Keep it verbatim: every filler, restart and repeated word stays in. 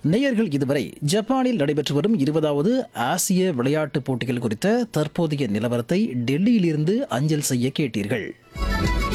நேயர்கள் இதுவரை ஜப்பானில் நடைபெற்று வரும் இருபதாவது ஆசிய விளையாட்டுப் போட்டிகள் குறித்த தற்போதைய நிலவரத்தை டெல்லியிலிருந்து அஞ்சல் செய்ய கேட்டீர்கள்.